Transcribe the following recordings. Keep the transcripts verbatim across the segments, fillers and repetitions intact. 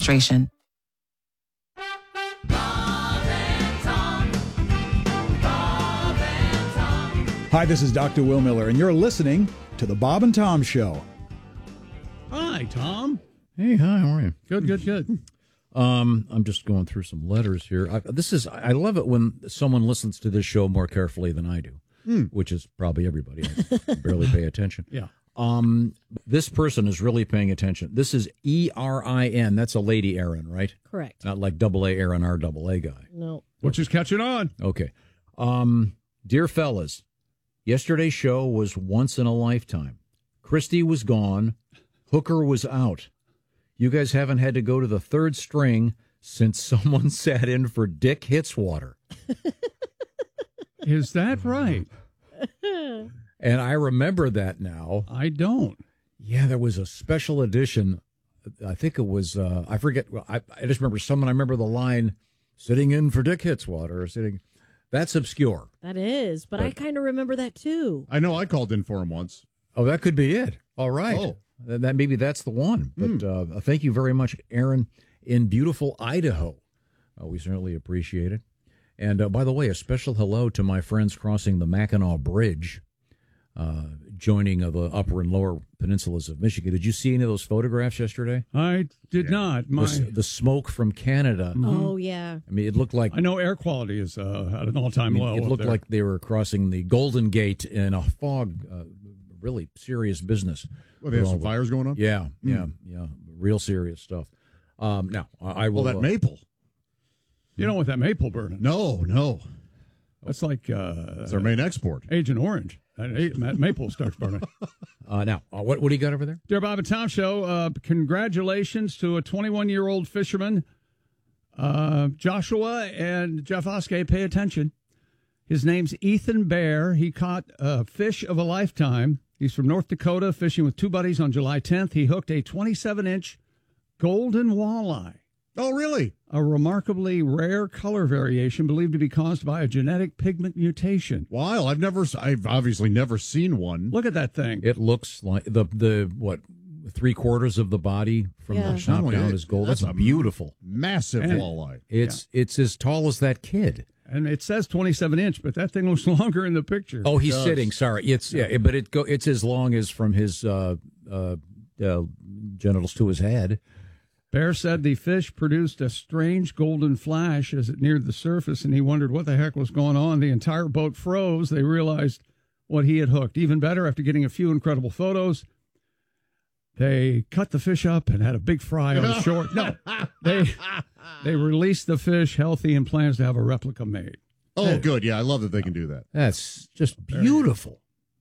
Administration. Hi, this is Doctor Will Miller, and you're listening to The Bob and Tom Show. Hi, Tom. Hey, hi, how are you? Good, good, good. Um, I'm just going through some letters here. I, this is I love it when someone listens to this show more carefully than I do, mm. which is probably everybody. I barely pay attention. Yeah. Um, this person is really paying attention. This is E R I N. That's a lady Aaron, right? Correct. Not like double A Aaron, our double A guy. No. Which is catching on. Okay. Um, dear fellas, yesterday's show was once in a lifetime. Christy was gone. Hooker was out. You guys haven't had to go to the third string since someone sat in for Dick Hitswater. Is that right? And I remember that now. I don't. Yeah, there was a special edition. I think it was, uh, I forget. I, I just remember someone, I remember the line, sitting in for Dick Hitswater. Or sitting. That's obscure. That is, but, but I kind of remember that too. I know I called in for him once. Oh, that could be it. All right. Oh. That, that maybe that's the one. But Mm. uh, thank you very much, Aaron, in beautiful Idaho. Uh, we certainly appreciate it. And uh, by the way, a special hello to my friends crossing the Mackinac Bridge, uh, joining of the upper and lower peninsulas of Michigan. Did you see any of those photographs yesterday? I did yeah. not. My... The, the smoke from Canada. Mm-hmm. Oh, yeah. I mean, it looked like... I know air quality is uh, at an all-time I mean, low. It looked there. like they were crossing the Golden Gate in a fog, uh, really serious business. Well, they have some fires going on? Yeah, yeah, mm. yeah. Real serious stuff. Um, now, I will... Well, that uh, maple. You don't want that maple burning. No, no. That's like... Uh, it's our main export. Agent Orange. That maple starts burning. Uh, now, uh, what, what do you got over there? Dear Bob and Tom Show, uh, congratulations to a twenty-one-year-old fisherman, uh, Joshua and Jeff Oskey. Pay attention. His name's Ethan Bear. He caught a fish of a lifetime. He's from North Dakota, fishing with two buddies on July tenth. He hooked a twenty-seven inch golden walleye. Oh, really? A remarkably rare color variation believed to be caused by a genetic pigment mutation. Wow, I've never, I've obviously never seen one. Look at that thing. It looks like the, the what, three quarters of the body from yeah. the top oh, down it, is gold. That's, That's a beautiful. Massive and walleye. It's yeah. it's as tall as that kid. And it says twenty-seven inch, but that thing looks longer in the picture. Oh, he's sitting. Sorry, it's yeah, but it go. It's as long as from his uh, uh, uh, genitals to his head. Bear said the fish produced a strange golden flash as it neared the surface, and he wondered what the heck was going on. The entire boat froze. They realized what he had hooked. Even better, after getting a few incredible photos, they cut the fish up and had a big fry on shore. No, they they released the fish healthy and plans to have a replica made. Oh, hey. good. Yeah, I love that they can do that. That's just beautiful.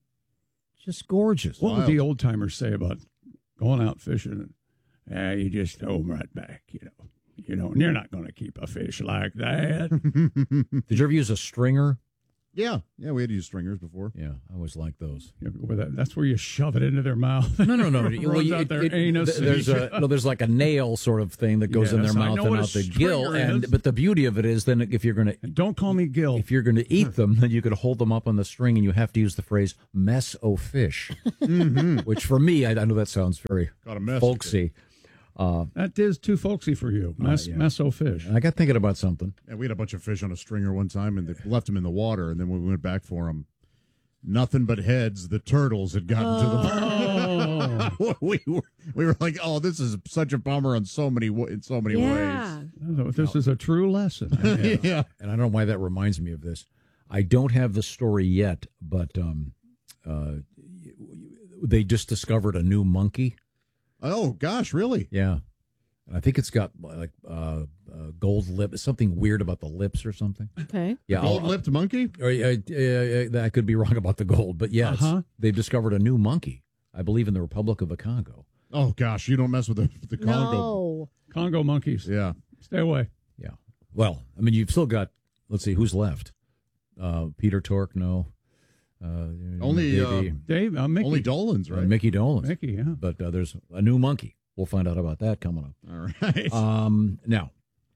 Just gorgeous. What Wild. would the old timers say about going out fishing? Yeah, you just throw them right back, you know. You know, and you're not going to keep a fish like that. Did you ever use a stringer? Yeah, yeah, we had to use stringers before. Yeah, I always like those. Yeah, where that, that's where you shove it into their mouth. No, no, no. Well, you, out it, their it, anus. There's a no, there's like a nail sort of thing that goes in Yes, their I mouth know and what a out the gill. stringer And is. but the beauty of it is, then if you're gonna Don't call me Gil. if you're gonna eat them, then you could hold them up on the string, and you have to use the phrase "mess o' fish," Mm-hmm. which for me, I, I know that sounds very Got a mess. folksy. Uh, That is too folksy for you. Mess, uh, yeah. Meso fish. and I got thinking about something. Yeah, we had a bunch of fish on a stringer one time, and they left them in the water. And then when we went back for them, nothing but heads. The turtles had gotten to them. Oh. we were we were like, oh, this is such a bummer in so many wa- in so many Yeah. This is a true lesson. ways. Yeah. And I don't know why that reminds me of this. I don't have the story yet, but um, uh, they just discovered a new monkey. Oh gosh, really? Yeah. And I think it's got like uh, uh, gold lip, something weird about the lips or something. Okay. Yeah, I'll- Gold-lipped monkey? Or, uh, uh, uh, I could be wrong about the gold, but yes, Uh-huh. they've discovered a new monkey, I believe, in the Republic of the Congo. Oh gosh, you don't mess with the the Congo. No. Congo monkeys. Yeah. Stay away. Yeah. Well, I mean, you've still got, let's see, who's left? Uh, Peter Tork, no. Uh, Only, uh, maybe, Dave, uh, Mickey. Only Dolan's, uh, right? Mickey Dolenz. Mickey, yeah. But uh, there's a new monkey. We'll find out about that coming up. All right. Um, now,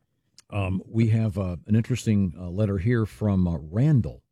um, we have uh, an interesting uh, letter here from uh, Randall.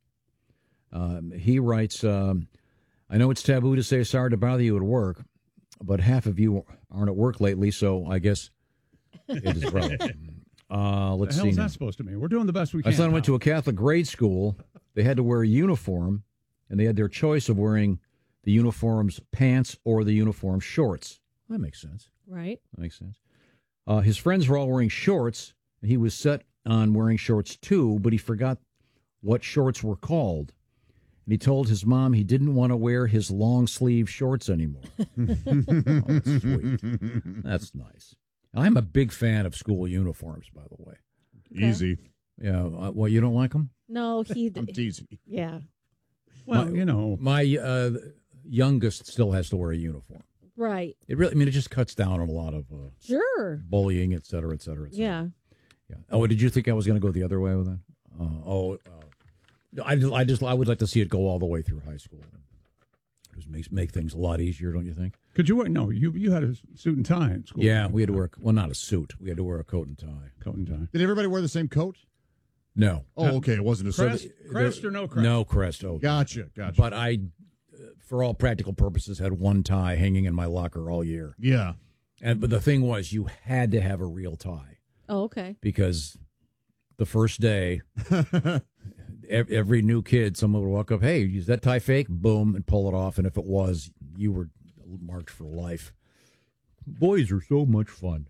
Um, he writes, um, I know it's taboo to say sorry to bother you at work, but half of you aren't at work lately, so I guess It is rough. Uh, let's the see. hell's now. that supposed to mean? We're doing the best we My can. son went to a Catholic grade school. They had to wear a uniform, and they had their choice of wearing the uniform's pants or the uniform shorts. That makes sense. Right. That makes sense. Uh, his friends were all wearing shorts, and he was set on wearing shorts too, but he forgot what shorts were called. And he told his mom he didn't want to wear his long sleeve shorts anymore. Oh, that's sweet. That's nice. I'm a big fan of school uniforms, by the way. Okay. Easy. Yeah. Uh, well, you don't like them? No, he. I'm teasing. Yeah. Well, My- you know, My uh, youngest still has to wear a uniform. Right. It really, I mean, it just cuts down on a lot of uh, Sure. bullying, et cetera, et cetera, et cetera. Yeah. Yeah. Oh, did you think I was going to go the other way with that? Uh, oh, uh, I, just- I just, I would like to see it go all the way through high school. Just makes make things a lot easier, don't you think? could you wear? No, you you had a suit and tie in school. Yeah, we had to wear, well, not a suit. We had to wear a coat and tie. coat and tie. Did everybody wear the same coat? No. Oh, okay. It wasn't a Crest, service. crest or no crest? No crest. Oh, Gotcha. Gotcha. but I, uh, for all practical purposes, had one tie hanging in my locker all year. yeah. And but the thing was, you had to have a real tie Oh, okay. because the first day, ev- every new kid, someone would walk up, "Hey, is that tie fake?" Boom, and pull it off. And if it was, you were marked for life. Boys are so much fun.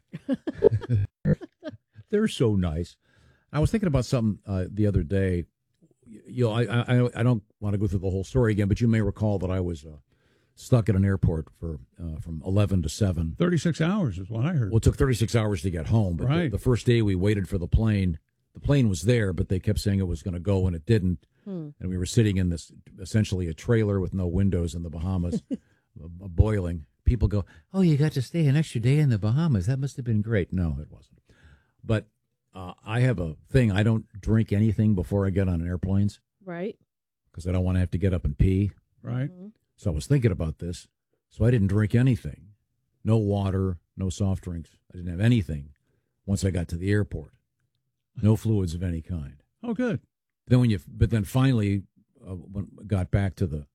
They're so nice. I was thinking about something uh, the other day. You know, I, I I don't want to go through the whole story again, but you may recall that I was uh, stuck at an airport for uh, from eleven to seven. thirty-six hours is what I heard. Well, it took thirty-six hours to get home. But Right. the, the first day we waited for the plane, the plane was there, but they kept saying it was going to go, and it didn't. Hmm. And we were sitting in this essentially a trailer with no windows in the Bahamas, uh, boiling. People go, "Oh, you got to stay an extra day in the Bahamas. That must have been great." No, it wasn't. But uh, I have a thing. I don't drink anything before I get on airplanes Right. because I don't want to have to get up and pee. Right. Mhm. So I was thinking about this. So I didn't drink anything. No water, no soft drinks. I didn't have anything once I got to the airport. No fluids of any kind. Oh, good. Then when you, but then finally, uh, when I got back to the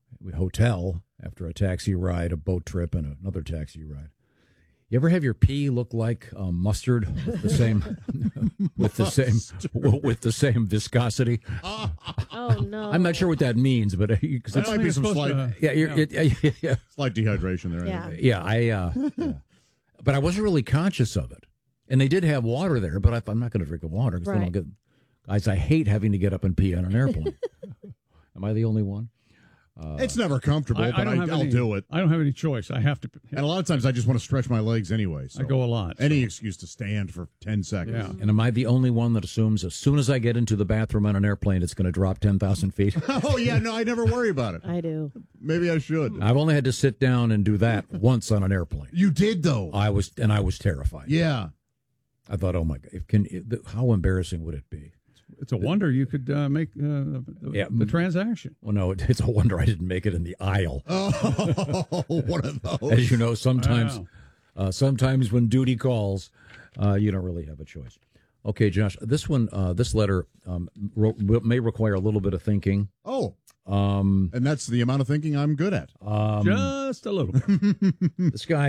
hotel after a taxi ride, a boat trip, and another taxi ride. You ever have your pee look like um, mustard with the same with the same with the same viscosity? Oh no. I'm not sure what that means, but uh, 'cause That it's- might be You're some supposed slight, to- yeah, you're, yeah. It, yeah, slight dehydration there. Yeah. yeah. I, uh, yeah. But I wasn't really conscious of it, and they did have water there, but I thought I'm not going to drink the water because then I'll Right. get. Guys, I hate having to get up and pee on an airplane. Am I the only one? Uh, It's never comfortable, I, but I don't I, have I'll any, do it. I don't have any choice. I have to. And a lot of times I just want to stretch my legs anyway. So I go a lot. so- any excuse to stand for ten seconds. Yeah. And am I the only one that assumes as soon as I get into the bathroom on an airplane, it's going to drop ten thousand feet? Oh, yeah. No, I never worry about it. I do. Maybe I should. I've only had to sit down and do that once on an airplane. You did, though. I was, and I was terrified. Yeah. I thought, oh my God, if can, how embarrassing would it be? It's a wonder you could uh, make uh, the, Yeah. the transaction. Well, no, it, it's a wonder I didn't make it in the aisle. Oh, one of those. As you know, sometimes, Wow. uh, sometimes when duty calls, uh, you don't really have a choice. Okay, Josh, this one, uh, this letter um, ro- may require a little bit of thinking. Oh, Um, and that's the amount of thinking I'm good at. um, Just a little bit. this guy